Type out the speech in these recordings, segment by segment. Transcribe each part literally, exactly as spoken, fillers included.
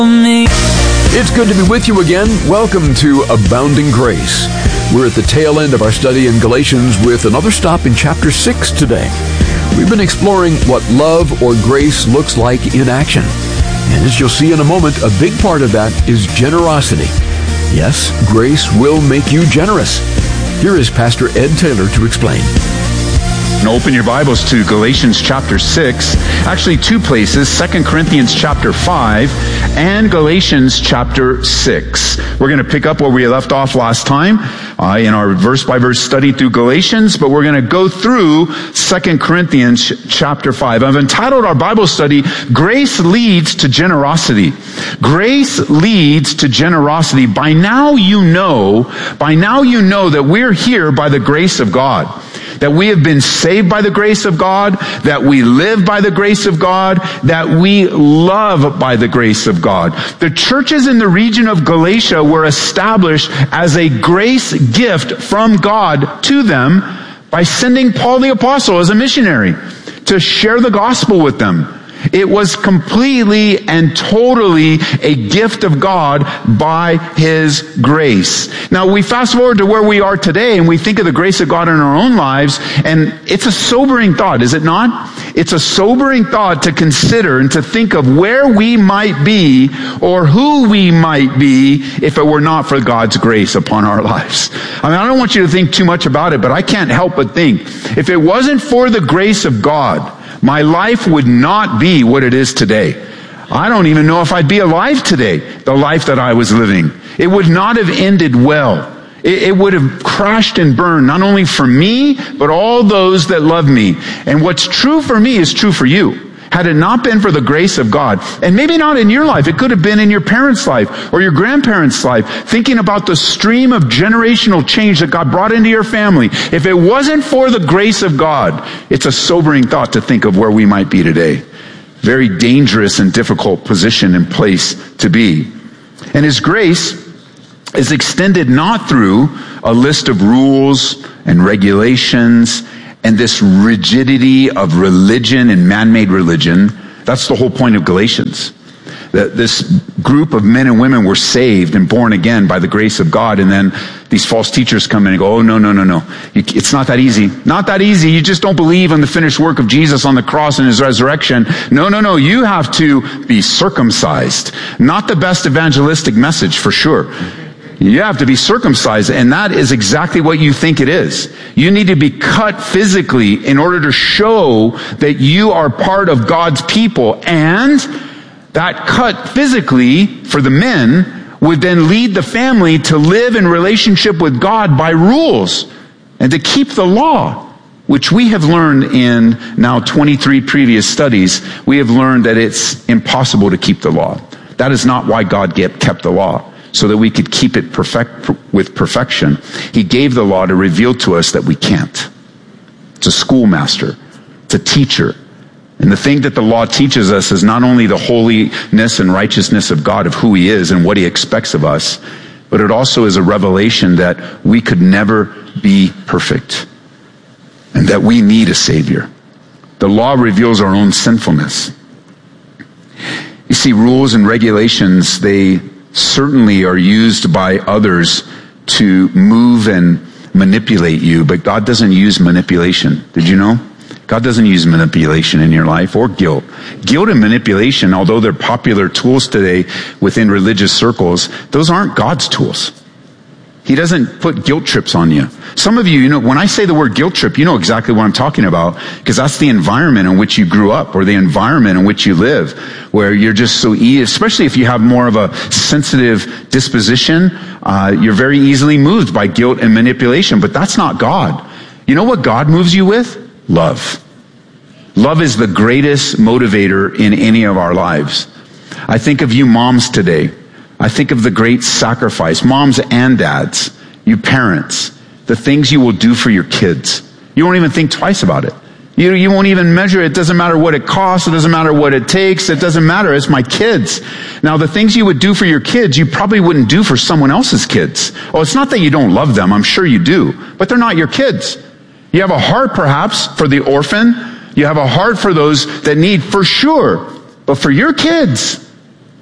It's good to be with you again. Welcome to Abounding Grace. We're at the tail end of our study in Galatians with another stop in chapter six today. We've been exploring what love or grace looks like in action. And as you'll see in a moment, a big part of that is generosity. Yes, grace will make you generous. Here is Pastor Ed Taylor to explain. And open your Bibles to Galatians chapter six, actually two places, Second Corinthians chapter five and Galatians chapter six. We're going to pick up where we left off last time uh, in our verse-by-verse study through Galatians, but we're going to go through Second Corinthians chapter five. I've entitled our Bible study, Grace Leads to Generosity. Grace leads to generosity. By now you know, by now you know that we're here by the grace of God. That we have been saved by the grace of God, that we live by the grace of God, that we love by the grace of God. The churches in the region of Galatia were established as a grace gift from God to them by sending Paul the Apostle as a missionary to share the gospel with them. It was completely and totally a gift of God by His grace. Now we fast forward to where we are today and we think of the grace of God in our own lives, and it's a sobering thought, is it not? It's a sobering thought to consider and to think of where we might be or who we might be if it were not for God's grace upon our lives. I mean, I don't want you to think too much about it, but I can't help but think, if it wasn't for the grace of God, my life would not be what it is today. I don't even know if I'd be alive today, the life that I was living. It would not have ended well. It, it would have crashed and burned, not only for me, but all those that love me. And what's true for me is true for you. Had it not been for the grace of God, and maybe not in your life, it could have been in your parents' life or your grandparents' life, thinking about the stream of generational change that God brought into your family. If it wasn't for the grace of God, it's a sobering thought to think of where we might be today. Very dangerous and difficult position and place to be. And His grace is extended not through a list of rules and regulations and this rigidity of religion and man-made religion. That's the whole point of Galatians. That this group of men and women were saved and born again by the grace of God, and then these false teachers come in and go, oh, no, no, no, no. It's not that easy. Not that easy. You just don't believe in the finished work of Jesus on the cross and His resurrection. No, no, no. You have to be circumcised. Not the best evangelistic message, for sure. You have to be circumcised, and that is exactly what you think it is. You need to be cut physically in order to show that you are part of God's people, and that cut physically for the men would then lead the family to live in relationship with God by rules and to keep the law, which we have learned in now twenty-three previous studies. We have learned that it's impossible to keep the law. That is not why God kept the law, so that we could keep it perfect with perfection. He gave the law to reveal to us that we can't. It's a schoolmaster. It's a teacher. And the thing that the law teaches us is not only the holiness and righteousness of God, of who He is and what He expects of us, but it also is a revelation that we could never be perfect and that we need a Savior. The law reveals our own sinfulness. You see, rules and regulations, they certainly are used by others to move and manipulate you, but God doesn't use manipulation. Did you know? God doesn't use manipulation in your life, or guilt. Guilt and manipulation, although they're popular tools today within religious circles, those aren't God's tools. He doesn't put guilt trips on you. Some of you, you know, when I say the word guilt trip, you know exactly what I'm talking about, because that's the environment in which you grew up, or the environment in which you live, where you're just so easy, especially if you have more of a sensitive disposition, uh, you're very easily moved by guilt and manipulation, but that's not God. You know what God moves you with? Love. Love is the greatest motivator in any of our lives. I think of you moms today. I think of the great sacrifice, moms and dads, you parents, the things you will do for your kids. You won't even think twice about it. You, you won't even measure it. It doesn't matter what it costs. It doesn't matter what it takes. It doesn't matter. It's my kids. Now, the things you would do for your kids, you probably wouldn't do for someone else's kids. Oh, it's not that you don't love them. I'm sure you do. But they're not your kids. You have a heart, perhaps, for the orphan. You have a heart for those that need, for sure. But for your kids,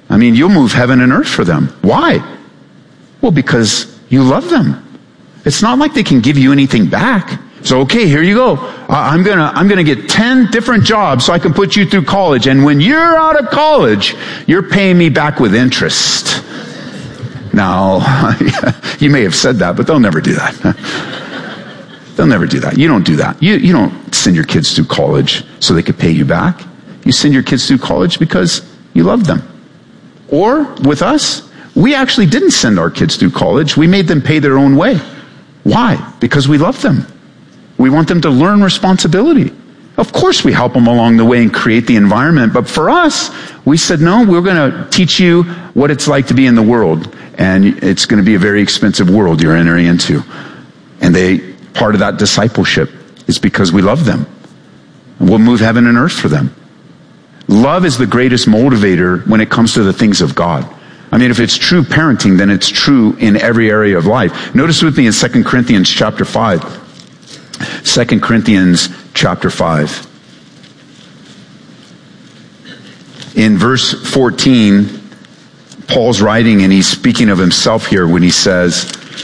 I mean, you'll move heaven and earth for them. Why? Well, because you love them. It's not like they can give you anything back. So, okay, here you go. I'm gonna, I'm gonna get ten different jobs so I can put you through college. And when you're out of college, you're paying me back with interest. Now, you may have said that, but they'll never do that. They'll never do that. You don't do that. You, you don't send your kids through college so they could pay you back. You send your kids through college because you love them. Or, with us, we actually didn't send our kids through college. We made them pay their own way. Why? Because we love them. We want them to learn responsibility. Of course we help them along the way and create the environment, but for us, we said, no, we're going to teach you what it's like to be in the world, and it's going to be a very expensive world you're entering into. And they, part of that discipleship is because we love them. We'll move heaven and earth for them. Love is the greatest motivator when it comes to the things of God. I mean, if it's true parenting, then it's true in every area of life. Notice with me in Second Corinthians chapter five. Second Corinthians chapter five. In verse fourteen, Paul's writing and he's speaking of himself here when he says,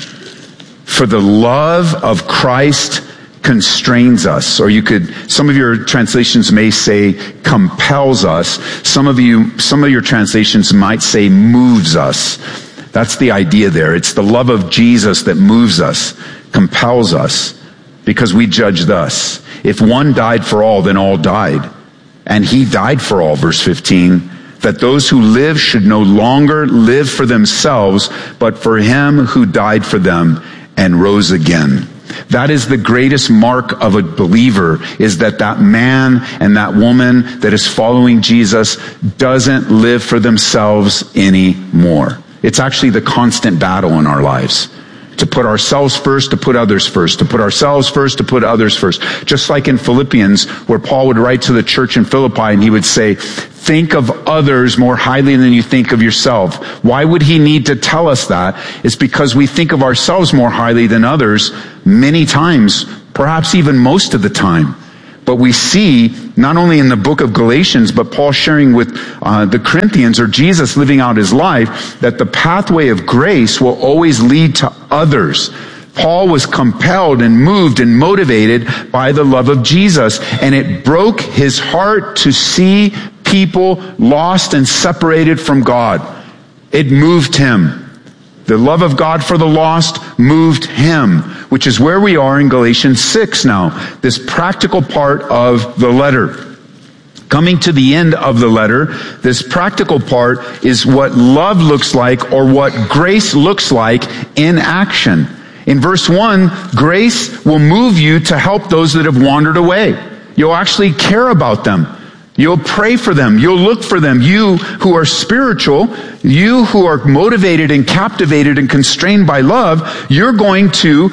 "For the love of Christ constrains us," or you could, some of your translations may say compels us. Some of you, some of your translations might say moves us. That's the idea there. It's the love of Jesus that moves us, compels us. Because we judge thus: if one died for all, then all died. And he died for all, verse fifteen, that those who live should no longer live for themselves, but for him who died for them and rose again. That is the greatest mark of a believer, is that that man and that woman that is following Jesus doesn't live for themselves anymore. It's actually the constant battle in our lives. To put ourselves first, to put others first, to put ourselves first, to put others first. Just like in Philippians, where Paul would write to the church in Philippi and he would say, think of others more highly than you think of yourself. Why would he need to tell us that? It's because we think of ourselves more highly than others many times, perhaps even most of the time. But we see, not only in the book of Galatians, but Paul sharing with uh, the Corinthians, or Jesus living out his life, that the pathway of grace will always lead to others. Paul was compelled and moved and motivated by the love of Jesus, and it broke his heart to see people lost and separated from God. It moved him. The love of God for the lost moved him, which is where we are in Galatians six now, this practical part of the letter. Coming to the end of the letter, this practical part is what love looks like, or what grace looks like in action. In verse one, grace will move you to help those that have wandered away. You'll actually care about them. You'll pray for them. You'll look for them. You who are spiritual, you who are motivated and captivated and constrained by love, you're going to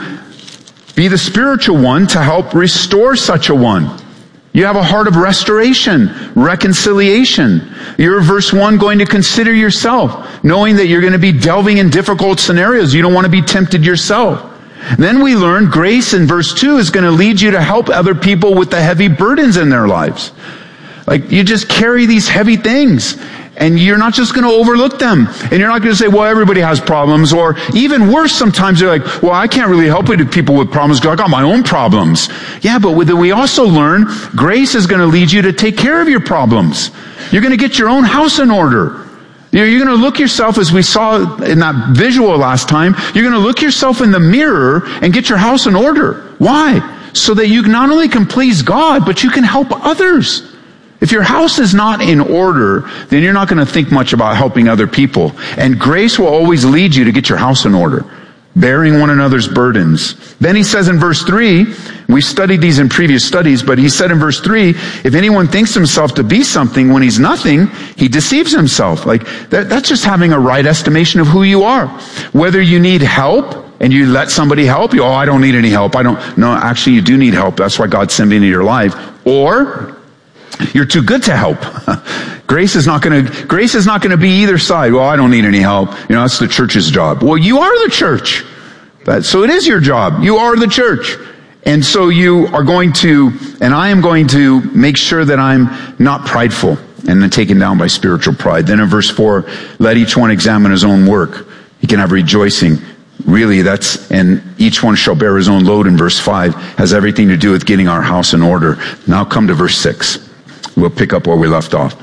be the spiritual one to help restore such a one. You have a heart of restoration, reconciliation. You're, verse one, going to consider yourself, knowing that you're going to be delving in difficult scenarios. You don't want to be tempted yourself. Then we learn grace in verse two is going to lead you to help other people with the heavy burdens in their lives. Like, you just carry these heavy things, and you're not just going to overlook them. And you're not going to say, well, everybody has problems. Or even worse, sometimes you're like, well, I can't really help people with problems because I got my own problems. Yeah, but we also learn grace is going to lead you to take care of your problems. You're going to get your own house in order. You're going to look yourself, as we saw in that visual last time, you're going to look yourself in the mirror and get your house in order. Why? So that you not only can please God, but you can help others. If your house is not in order, then you're not going to think much about helping other people. And grace will always lead you to get your house in order, bearing one another's burdens. Then he says in verse three, we studied these in previous studies, but he said in verse three, if anyone thinks himself to be something when he's nothing, he deceives himself. Like, that, that's just having a right estimation of who you are. Whether you need help, and you let somebody help you, oh, I don't need any help. I don't, no, actually you do need help. That's why God sent me into your life. Or, you're too good to help. Grace is not going to, grace is not going to be either side. Well, I don't need any help. You know, that's the church's job. Well, you are the church. That, so it is your job. You are the church. And so you are going to, and I am going to make sure that I'm not prideful. and then taken down by spiritual pride. Then in verse four, let each one examine his own work. He can have rejoicing. Really, that's, and each one shall bear his own load in verse five, has everything to do with getting our house in order. Now come to verse six. We'll pick up where we left off.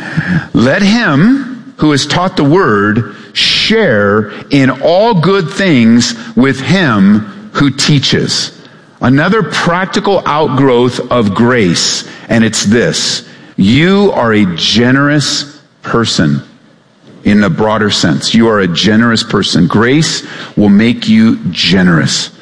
Let him who is taught the word share in all good things with him who teaches. Another practical outgrowth of grace, and it's this. You are a generous person in a broader sense. You are a generous person. Grace will make you generous.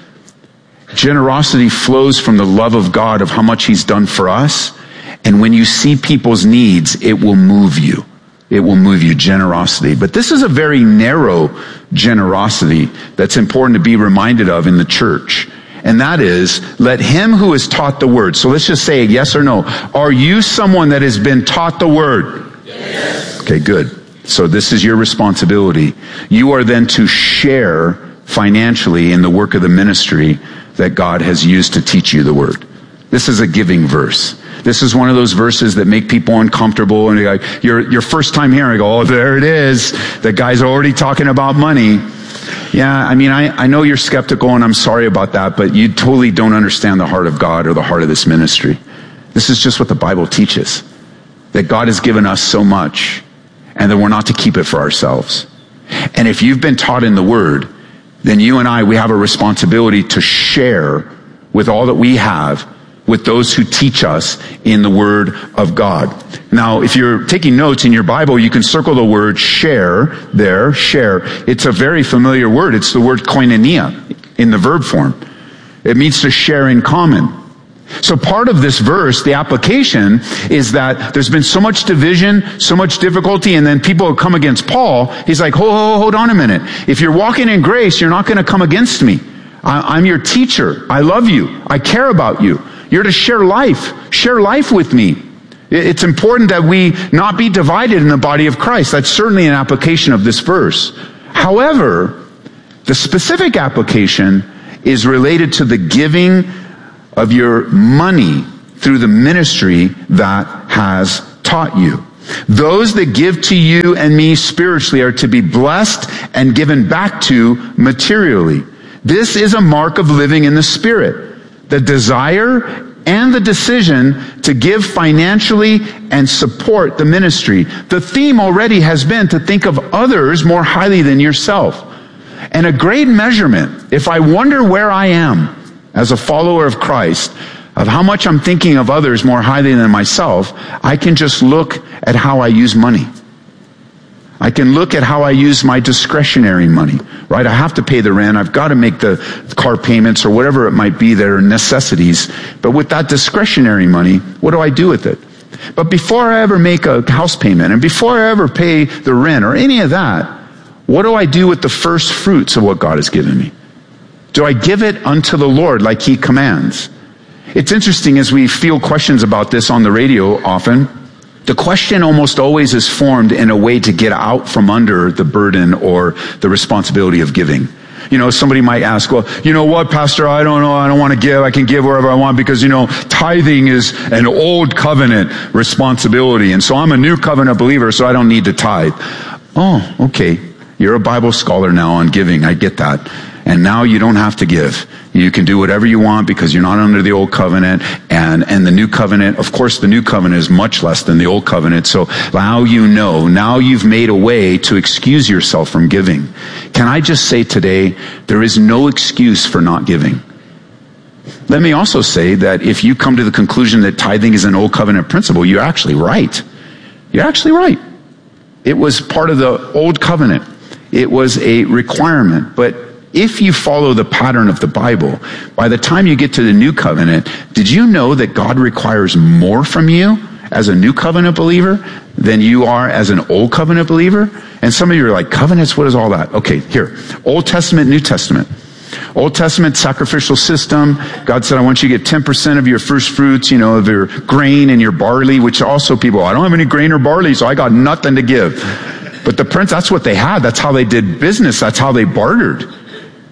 Generosity flows from the love of God, of how much he's done for us. And when you see people's needs, it will move you. It will move you, generosity. But this is a very narrow generosity that's important to be reminded of in the church. And that is, let him who is taught the word. So let's just say yes or no. Are you someone that has been taught the word? Yes. Okay, good. So this is your responsibility. You are then to share financially in the work of the ministry that God has used to teach you the word. This is a giving verse. This is one of those verses that make people uncomfortable, and you're like, your, your first time hearing, I go, oh, there it is. The guy's already talking about money. Yeah, I mean, I, I know you're skeptical, and I'm sorry about that, but you totally don't understand the heart of God or the heart of this ministry. This is just what the Bible teaches, that God has given us so much, and that we're not to keep it for ourselves. And if you've been taught in the Word, then you and I, we have a responsibility to share with all that we have with those who teach us in the Word of God. Now, if you're taking notes in your Bible, you can circle the word share there, share. It's a very familiar word. It's the word koinonia in the verb form. It means to share in common. So part of this verse, the application, is that there's been so much division, so much difficulty, and then people come against Paul. He's like, hold, hold, hold on a minute. If you're walking in grace, you're not going to come against me. I'm your teacher. I love you. I care about you. You're to share life. Share life with me. It's important that we not be divided in the body of Christ. That's certainly an application of this verse. However, the specific application is related to the giving of your money through the ministry that has taught you. Those that give to you and me spiritually are to be blessed and given back to materially. This is a mark of living in the Spirit. The desire and the decision to give financially and support the ministry. The theme already has been to think of others more highly than yourself. And a great measurement, if I wonder where I am as a follower of Christ, of how much I'm thinking of others more highly than myself, I can just look at how I use money. I can look at how I use my discretionary money, right? I have to pay the rent. I've got to make the car payments or whatever it might be that are necessities. But with that discretionary money, what do I do with it? But before I ever make a house payment and before I ever pay the rent or any of that, what do I do with the first fruits of what God has given me? Do I give it unto the Lord like he commands? It's interesting as we field questions about this on the radio often. The question almost always is formed in a way to get out from under the burden or the responsibility of giving. You know, somebody might ask, well, you know what, Pastor, I don't know, I don't want to give, I can give wherever I want because, you know, tithing is an old covenant responsibility, and so I'm a new covenant believer, so I don't need to tithe. Oh, okay, you're a Bible scholar now on giving, I get that. And now you don't have to give. You can do whatever you want because you're not under the old covenant. And, and the new covenant, of course, the new covenant is much less than the old covenant. So now you know, now you've made a way to excuse yourself from giving. Can I just say today, there is no excuse for not giving. Let me also say that if you come to the conclusion that tithing is an old covenant principle, you're actually right. You're actually right. It was part of the old covenant. It was a requirement, but if you follow the pattern of the Bible, by the time you get to the new covenant, did you know that God requires more from you as a new covenant believer than you are as an old covenant believer? And some of you are like, covenants, what is all that? Okay, here, Old Testament, New Testament. Old Testament sacrificial system. God said, I want you to get ten percent of your first fruits, you know, of your grain and your barley, which also people, I don't have any grain or barley, so I got nothing to give. But the prince, that's what they had. That's how they did business. That's how they bartered.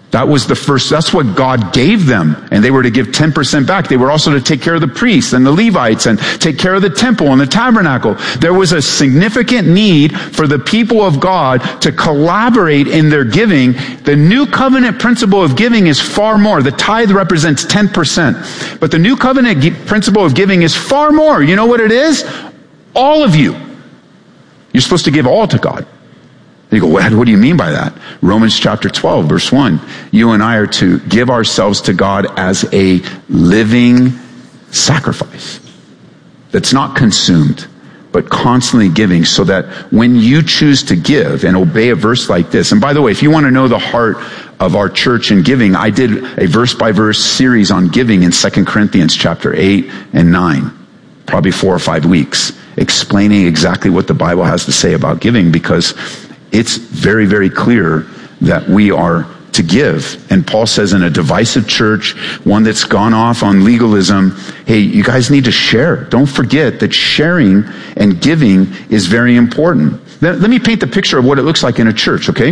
That was the first, that's what God gave them. And they were to give ten percent back. They were also to take care of the priests and the Levites and take care of the temple and the tabernacle. There was a significant need for the people of God to collaborate in their giving. The new covenant principle of giving is far more. The tithe represents ten percent. But the new covenant gi- principle of giving is far more. You know what it is? All of you. You're supposed to give all to God. You go, what, what do you mean by that? Romans chapter twelve, verse one. You and I are to give ourselves to God as a living sacrifice that's not consumed, but constantly giving, so that when you choose to give and obey a verse like this, and by the way, if you want to know the heart of our church in giving, I did a verse-by-verse series on giving in Second Corinthians chapter eight and nine, probably four or five weeks, explaining exactly what the Bible has to say about giving, because it's very, very clear that we are to give. And Paul says in a divisive church, one that's gone off on legalism, hey, you guys need to share. Don't forget that sharing and giving is very important. Let, let me paint the picture of what it looks like in a church, okay?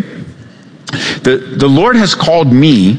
The, the Lord has called me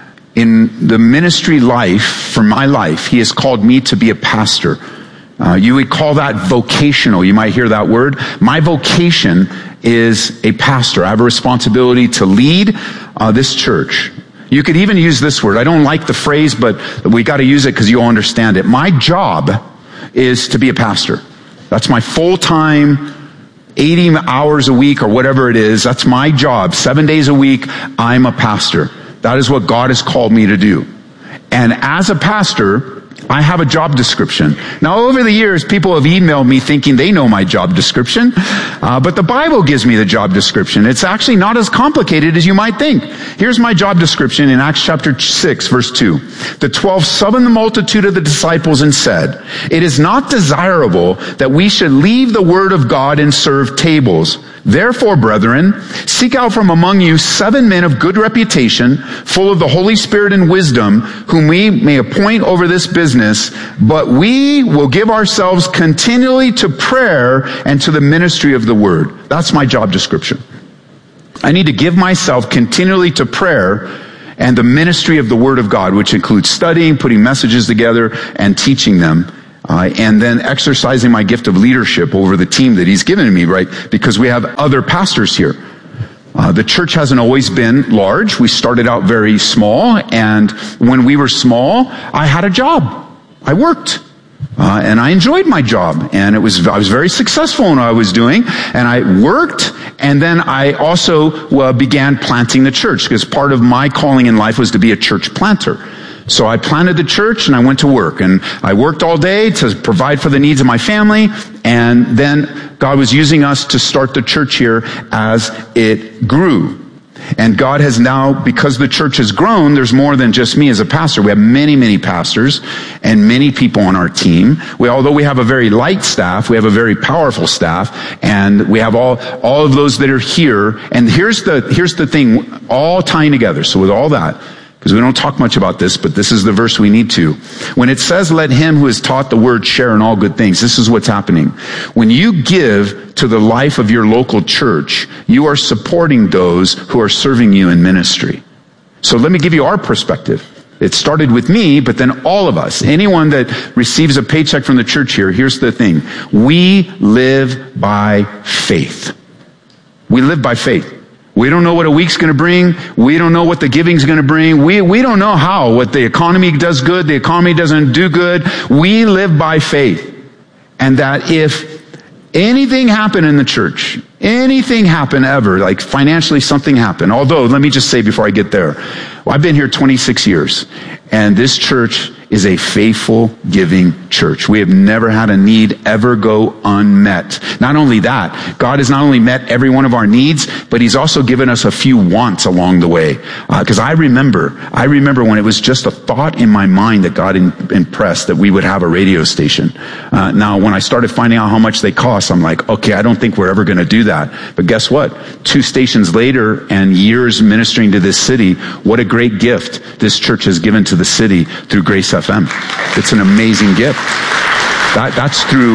in the ministry life, for my life, He has called me to be a pastor. Uh, you would call that vocational. You might hear that word. My vocation is a pastor. I have a responsibility to lead uh, this church. You could even use this word. I don't like the phrase, but we got to use it because you'll understand it. My job is to be a pastor. That's my full-time, eighty hours a week or whatever it is. That's my job. Seven days a week, I'm a pastor. That is what God has called me to do. And as a pastor, I have a job description. Now, over the years, people have emailed me thinking they know my job description, uh, but the Bible gives me the job description. It's actually not as complicated as you might think. Here's my job description in Acts chapter six, verse two. The twelve summoned the multitude of the disciples and said, "It is not desirable that we should leave the word of God and serve tables. Therefore, brethren, seek out from among you seven men of good reputation, full of the Holy Spirit and wisdom, whom we may appoint over this business, but we will give ourselves continually to prayer and to the ministry of the word." That's my job description. I need to give myself continually to prayer and the ministry of the word of God, which includes studying, putting messages together, and teaching them. Uh, and then exercising my gift of leadership over the team that He's given to me, right? Because we have other pastors here. Uh, the church hasn't always been large. We started out very small, and when we were small, I had a job. I worked. Uh, and I enjoyed my job, and it was, I was very successful in what I was doing, and I worked, and then I also uh, began planting the church, because part of my calling in life was to be a church planter. So I planted the church and I went to work, and I worked all day to provide for the needs of my family, and then God was using us to start the church here as it grew. And God has now, because the church has grown, there's more than just me as a pastor. We have many, many pastors and many people on our team. We, although we have a very light staff, we have a very powerful staff, and we have all, all of those that are here. And here's the, here's the thing, all tying together. So with all that, because we don't talk much about this, but this is the verse we need to. When it says, "Let him who is taught the word share in all good things," this is what's happening. When you give to the life of your local church, you are supporting those who are serving you in ministry. So let me give you our perspective. It started with me, but then all of us, anyone that receives a paycheck from the church here, here's the thing. We live by faith. We live by faith. We don't know what a week's going to bring. We don't know what the giving's going to bring. We, we don't know how, what the economy does good, the economy doesn't do good. We live by faith. And that if anything happened in the church, anything happened ever, like financially something happened, although, let me just say before I get there, well, I've been here twenty-six years, and this church is a faithful giving church. We have never had a need ever go unmet. Not only that, God has not only met every one of our needs, but He's also given us a few wants along the way. Because uh, I remember, I remember when it was just a thought in my mind that God in, impressed that we would have a radio station. Uh, now, when I started finding out how much they cost, I'm like, okay, I don't think we're ever going to do that. But guess what? Two stations later and years ministering to this city, what a great gift this church has given to the city through Grace F M. It's an amazing gift. That, that's through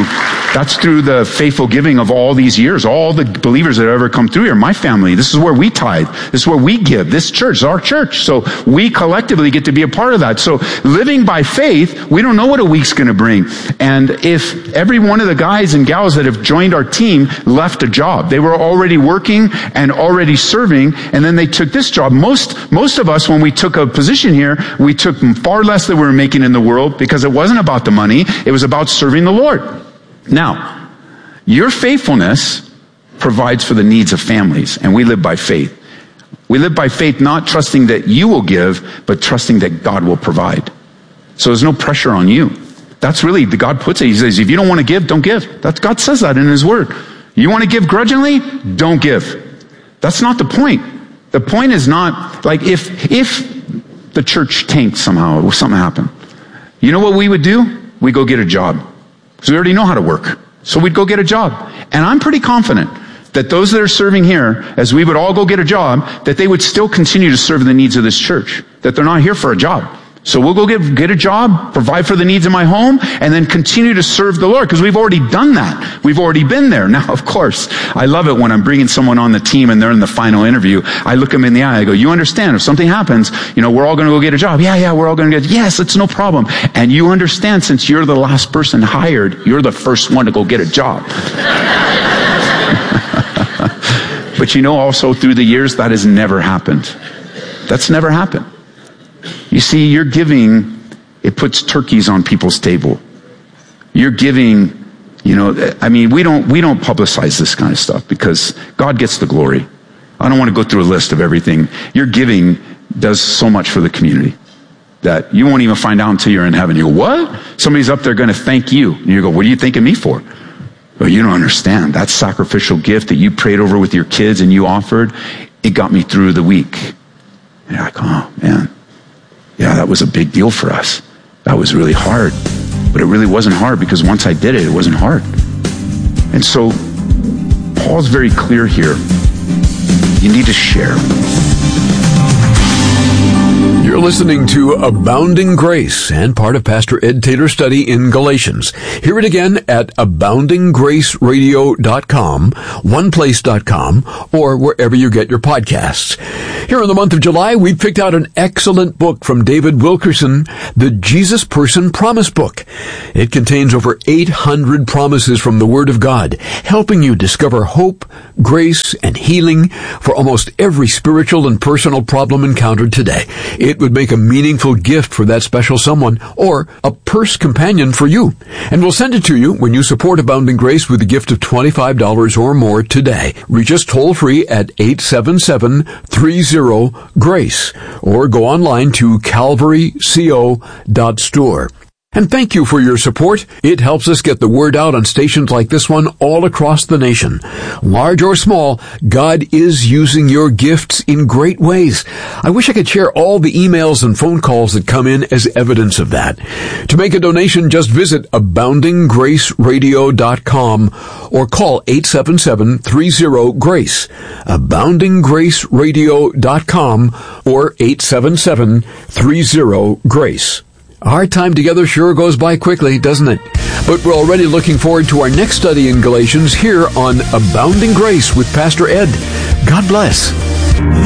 That's through the faithful giving of all these years. All the believers that have ever come through here, my family, this is where we tithe. This is where we give. This church is our church. So we collectively get to be a part of that. So living by faith, we don't know what a week's going to bring. And if every one of the guys and gals that have joined our team left a job, they were already working and already serving, and then they took this job. Most, most of us, when we took a position here, we took far less than we were making in the world because it wasn't about the money. It was about serving the Lord. Now, your faithfulness provides for the needs of families, and we live by faith. We live by faith, not trusting that you will give, but trusting that God will provide. So there's no pressure on you. That's really, the God puts it. He says, if you don't want to give, don't give. That's, God says that in His Word. You want to give grudgingly? Don't give. That's not the point. The point is not, like, if, if the church tanked somehow, or something happened, you know what we would do? We go get a job. Because we already know how to work. So we'd go get a job. And I'm pretty confident that those that are serving here, as we would all go get a job, that they would still continue to serve the needs of this church. That they're not here for a job. So we'll go get, get a job, provide for the needs of my home, and then continue to serve the Lord, because we've already done that. We've already been there. Now, of course, I love it when I'm bringing someone on the team and they're in the final interview. I look them in the eye. I go, you understand, if something happens, you know, we're all going to go get a job. Yeah, yeah, we're all going to get, yes, it's no problem. And you understand, since you're the last person hired, you're the first one to go get a job. But you know, also through the years, that has never happened. That's never happened. You see, your giving, it puts turkeys on people's table. Your giving, you know, I mean, we don't, we don't publicize this kind of stuff because God gets the glory. I don't want to go through a list of everything. Your giving does so much for the community that you won't even find out until you're in heaven. You go, what? Somebody's up there going to thank you. And you go, what are you thanking me for? Well, you don't understand. That sacrificial gift that you prayed over with your kids and you offered, it got me through the week. And you're like, oh, man. Yeah, that was a big deal for us. That was really hard. But it really wasn't hard because once I did it, it wasn't hard. And so Paul's very clear here. You need to share. You're listening to Abounding Grace and part of Pastor Ed Taylor's study in Galatians. Hear it again at abounding grace radio dot com, one place dot com, or wherever you get your podcasts. Here in the month of July, we picked out an excellent book from David Wilkerson, the Jesus Person Promise Book. It contains over eight hundred promises from the Word of God, helping you discover hope, grace, and healing for almost every spiritual and personal problem encountered today. It would make a meaningful gift for that special someone or a purse companion for you. And we'll send it to you when you support Abounding Grace with a gift of twenty-five dollars or more today. Reach us toll free at eight seven seven, three zero, GRACE or go online to calvary co dot store. And thank you for your support. It helps us get the word out on stations like this one all across the nation. Large or small, God is using your gifts in great ways. I wish I could share all the emails and phone calls that come in as evidence of that. To make a donation, just visit abounding grace radio dot com or call eight seven seven, three zero, GRACE, abounding grace radio dot com or eight seven seven, three zero, GRACE. Our time together sure goes by quickly, doesn't it? But we're already looking forward to our next study in Galatians here on Abounding Grace with Pastor Ed. God bless.